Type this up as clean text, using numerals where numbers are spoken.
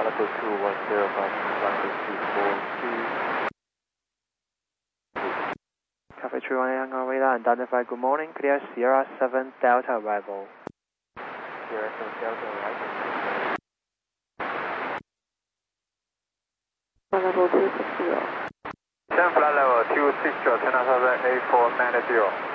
Malibu 210, Cafe 318 Hangar radar, identify good morning, clear Sierra 7 Delta arrival. Sierra 7 Delta arrival. Level 260. 10 flight level 260, turn out 78490.